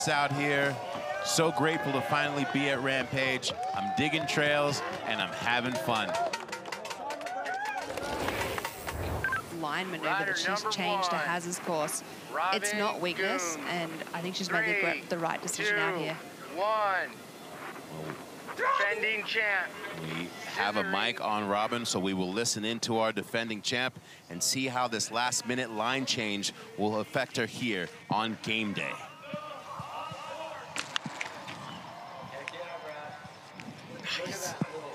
out here. So grateful to finally be at Rampage. I'm digging trails and I'm having fun. Line maneuver that she's changed to Haz's course. It's not weakness, and I think she's made the right decision out here. Defending champ. We have a mic on Robin, so we will listen into our defending champ and see how this last-minute line change will affect her here on game day. Nice.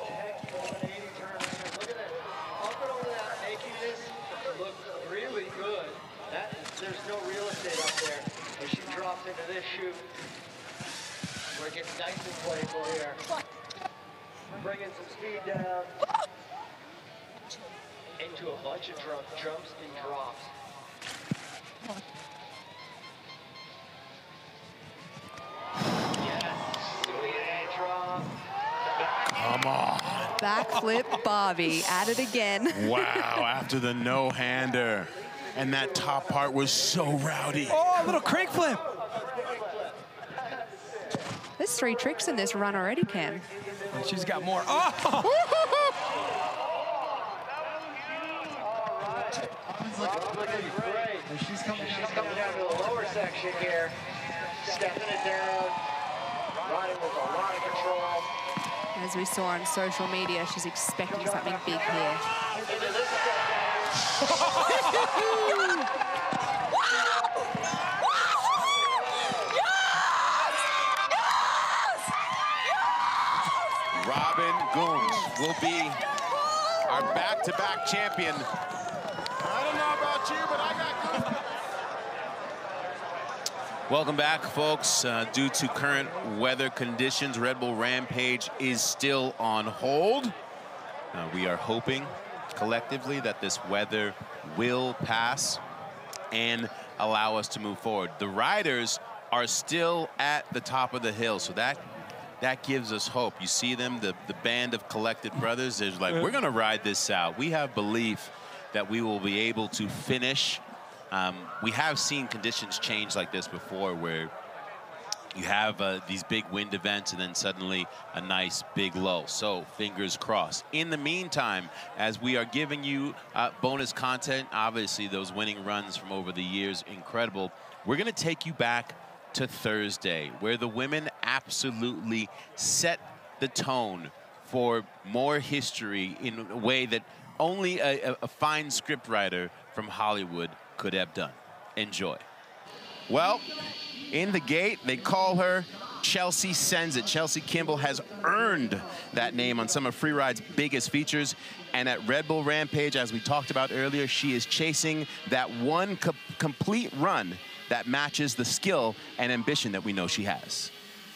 Really good. There's no real estate up there. When she drops into this chute, we're getting nice and playful here. Bringing some speed down into a bunch of jumps and drops. Yes, drop. Come on. Backflip Barbie at it again. Wow, after the no-hander. And that top part was so rowdy. Oh, a little crank flip. There's 3 tricks in this run already, Ken. And she's got more. Oh! Looking great. She's coming down to the lower section here. Stepping it down. Riding with a lot of control. As we saw on social media, she's expecting something big here. Robin Gooms will be our back-to-back champion. I don't know about you, but I got Gooms. Welcome back, folks. Due to current weather conditions, Red Bull Rampage is still on hold. We are hoping collectively that this weather will pass and allow us to move forward. The riders are still at the top of the hill, so that gives us hope. You see them, the band of collected brothers. They're like, we're gonna ride this out. We have belief that we will be able to finish. We have seen conditions change like this before, where you have these big wind events and then suddenly a nice big lull. So fingers crossed. In the meantime, as we are giving you bonus content, obviously those winning runs from over the years, incredible. We're gonna take you back to Thursday, where the women absolutely set the tone for more history in a way that only a fine scriptwriter from Hollywood could have done. Enjoy. Well, in the gate, they call her Chelsea Sends It. Chelsea Kimball has earned that name on some of Freeride's biggest features. And at Red Bull Rampage, as we talked about earlier, she is chasing that one complete run that matches the skill and ambition that we know she has.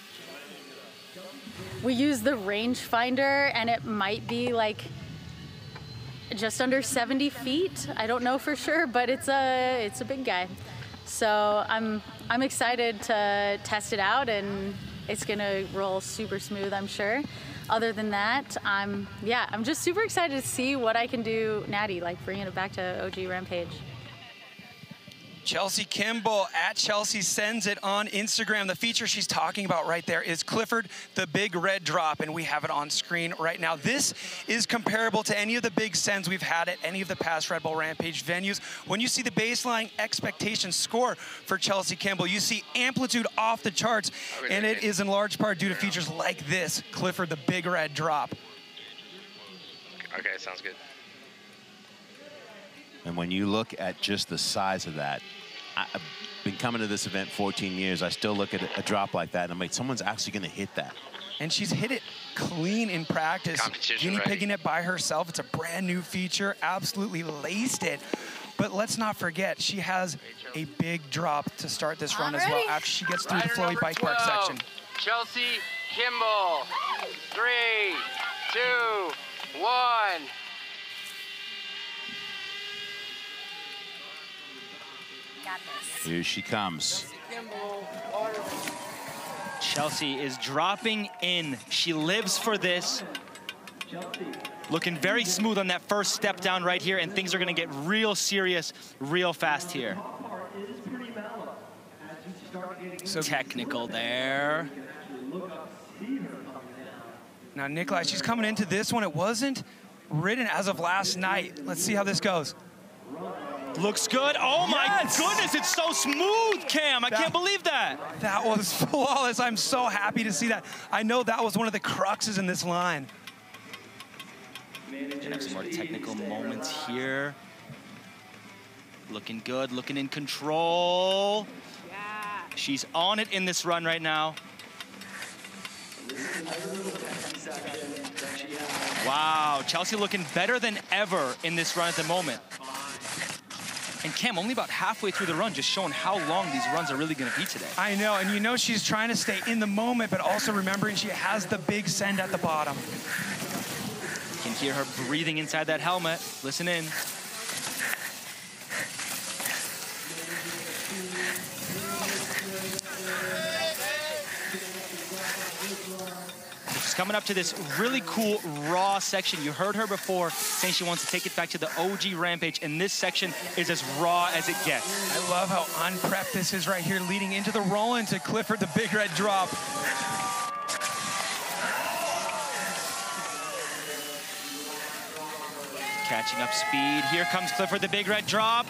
We use the rangefinder, and it might be like just under 70 feet. I don't know for sure, but it's a big guy. So I'm excited to test it out, and it's gonna roll super smooth, I'm sure. Other than that, I'm just super excited to see what I can do natty, like bringing it back to OG Rampage. Chelsea Kimball at Chelsea Sends It on Instagram. The feature she's talking about right there is Clifford, the big red drop, and we have it on screen right now. This is comparable to any of the big sends we've had at any of the past Red Bull Rampage venues. When you see the baseline expectation score for Chelsea Kimball, you see amplitude off the charts, and it is in large part due to features like this, Clifford, the big red drop. Okay, sounds good. And when you look at just the size of that, I've been coming to this event 14 years. I still look at a drop like that, and I'm like, someone's actually going to hit that. And she's hit it clean in practice. Guinea pigging it by herself. It's a brand new feature, absolutely laced it. But let's not forget, she has a big drop to start this run as well after she gets through the flowy bike park section. Chelsea Kimball. 3, 2, 1. Here she comes. Chelsea is dropping in. She lives for this. Looking very smooth on that first step down right here, and things are gonna get real serious real fast here. So technical there. Now, Nikolai, she's coming into this one. It wasn't ridden as of last night. Let's see how this goes. Looks good. Oh my goodness, it's so smooth, Cam. I can't believe that. That was flawless. I'm so happy to see that. I know that was one of the cruxes in this line. Gonna have some more technical moments here. Looking good, looking in control. Yeah. She's on it in this run right now. Wow, Chelsea looking better than ever in this run at the moment. And Cam, only about halfway through the run, just showing how long these runs are really gonna be today. I know, and you know she's trying to stay in the moment, but also remembering she has the big send at the bottom. You can hear her breathing inside that helmet. Listen in. She's coming up to this really cool raw section. You heard her before saying she wants to take it back to the OG Rampage, and this section is as raw as it gets. I love how unprepped this is right here, leading into the roll into Clifford, the big red drop. Catching up speed. Here comes Clifford, the big red drop.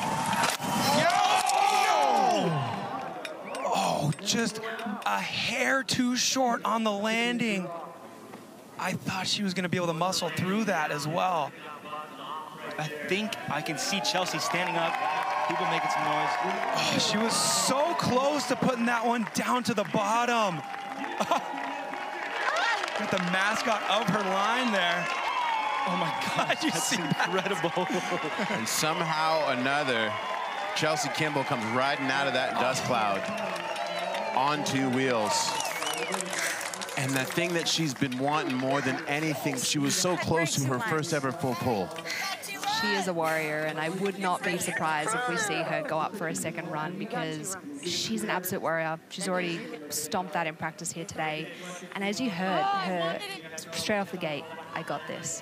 Oh, just a hair too short on the landing. I thought she was going to be able to muscle through that as well. I think I can see Chelsea standing up. People making some noise. Oh, she was so close to putting that one down to the bottom. Got the mascot of her line there. Oh my God, you see incredible. And somehow or another, Chelsea Kimball comes riding out of that dust cloud on two wheels. And the thing that she's been wanting more than anything, she was so close to her first ever full pull. She is a warrior, and I would not be surprised if we see her go up for a second run, because she's an absolute warrior. She's already stomped that in practice here today. And as you heard her straight off the gate, I got this.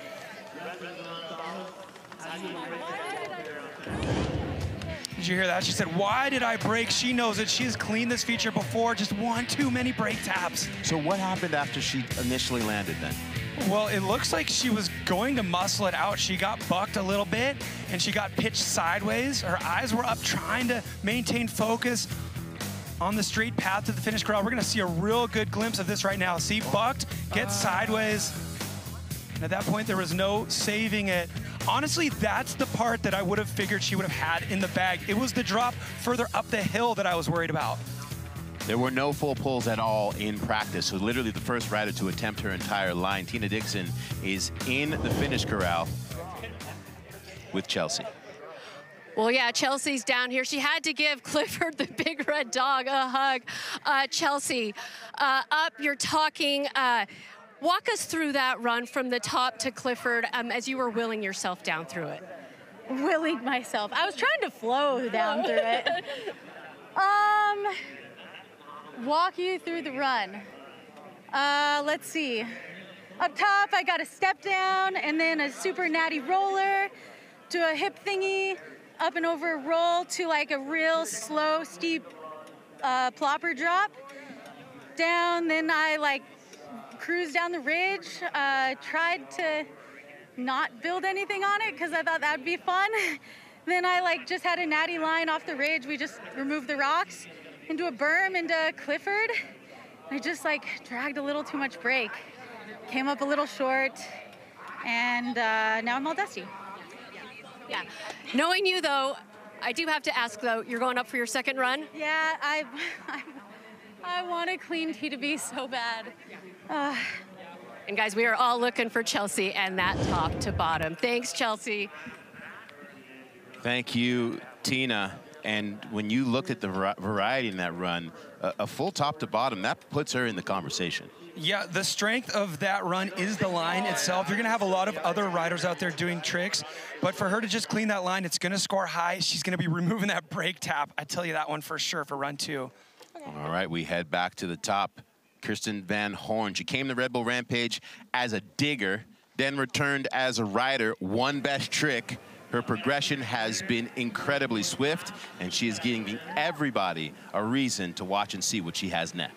Did you hear that? She said, why did I brake? She knows it. She's cleaned this feature before. Just one too many brake taps. So what happened after she initially landed then? Well, it looks like she was going to muscle it out. She got bucked a little bit, and she got pitched sideways. Her eyes were up, trying to maintain focus on the straight path to the finish corral. We're going to see a real good glimpse of this right now. See, bucked, get sideways. And at that point, there was no saving it. Honestly, that's the part that I would have figured she would have had in the bag. It was the drop further up the hill that I was worried about. There were no full pulls at all in practice, so literally the first rider to attempt her entire line. Tina Dixon is in the finish corral with Chelsea. Well, yeah, Chelsea's down here. She had to give Clifford, the big red dog, a hug. Chelsea, up, you're talking. Walk us through that run from the top to Clifford as you were willing yourself down through it. Willing myself. I was trying to flow down through it. Walk you through the run. Let's see. Up top, I got a step down and then a super natty roller to a hip thingy, up and over a roll to like a real slow, steep plopper drop. Down, then I like cruised down the ridge, tried to not build anything on it because I thought that'd be fun. Then I like just had a natty line off the ridge. We just removed the rocks into a berm into Clifford. I just like dragged a little too much brake. Came up a little short, and now I'm all dusty. Yeah. Knowing you though, I do have to ask though, you're going up for your second run? Yeah, I want a clean T2B so bad. And guys, we are all looking for Chelsea and that top to bottom. Thanks, Chelsea. Thank you, Tina. And when you looked at the variety in that run, a full top to bottom, that puts her in the conversation. Yeah, the strength of that run is the line itself. You're going to have a lot of other riders out there doing tricks, but for her to just clean that line, it's going to score high. She's going to be removing that brake tap. I tell you that one for sure for run 2. All right, we head back to the top. Kirsten Van Horn. She came to Red Bull Rampage as a digger, then returned as a rider. One best trick Her progression has been incredibly swift, and she is giving everybody a reason to watch and see what she has next.